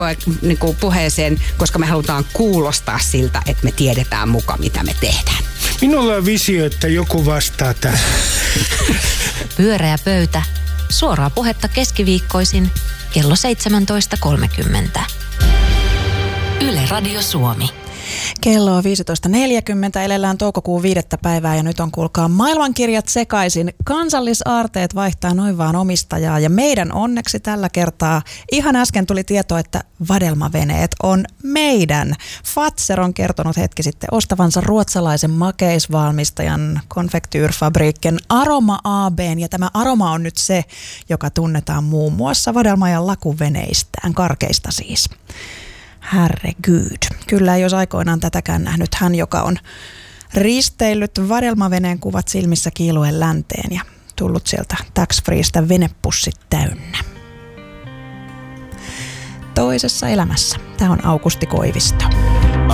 niin kuin puheeseen, koska me halutaan kuulostaa siltä, että me tiedetään muka, mitä me tehdään. Minulla on visio, että joku vastaa tähän. Pyöreä pöytä. Suoraa puhetta keskiviikkoisin kello 17.30. Yle Radio Suomi. Kello on 15.40, elellään toukokuun 5. päivää ja nyt on kuulkaa maailmankirjat sekaisin. Kansallisaarteet vaihtaa noin vaan omistajaa ja meidän onneksi tällä kertaa ihan äsken tuli tieto, että vadelmaveneet on meidän. Fazer on kertonut hetki sitten ostavansa ruotsalaisen makeisvalmistajan Konfektyrfabriken Aroma AB:n ja tämä Aroma on nyt se, joka tunnetaan muun muassa vadelma- lakuveneistään, karkeista siis. Herregud. Kyllä ei olisi aikoinaan tätäkään nähnyt hän, joka on risteillyt vadelmaveneen kuvat silmissä kiiluen länteen ja tullut sieltä tax-freestä venepussit täynnä. Toisessa elämässä. Tämä on Aukusti Koivisto.